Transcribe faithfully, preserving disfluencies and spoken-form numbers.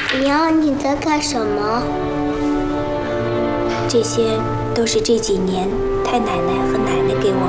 娘，你在干什么？ 这些都是这几年太奶奶和奶奶给我